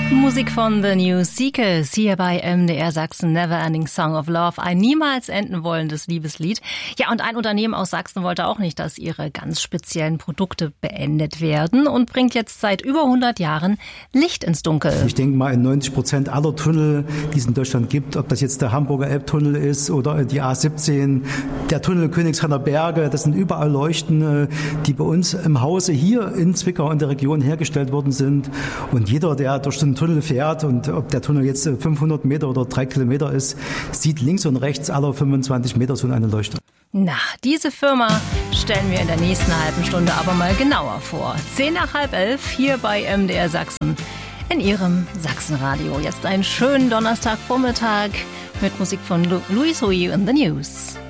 Musik von The New Seekers hier bei MDR Sachsen, Neverending Song of Love, ein niemals enden wollendes Liebeslied. Ja, und ein Unternehmen aus Sachsen wollte auch nicht, dass ihre ganz speziellen Produkte beendet werden und bringt jetzt seit über 100 Jahren Licht ins Dunkel. Ich denke mal, in 90% aller Tunnel, die es in Deutschland gibt, ob das jetzt der Hamburger Elbtunnel ist oder die A17, der Tunnel Königshainer Berge, das sind überall Leuchten, die bei uns im Hause hier in Zwickau in der Region hergestellt worden sind. Und jeder, der durch den Tunnel fährt und ob der Tunnel jetzt 500 Meter oder 3 Kilometer ist, sieht links und rechts aller 25 Meter so eine Leuchte. Na, diese Firma stellen wir in der nächsten halben Stunde aber mal genauer vor. 10:30 hier bei MDR Sachsen in Ihrem Sachsenradio. Jetzt einen schönen Donnerstagvormittag mit Musik von Louis Hui und The News.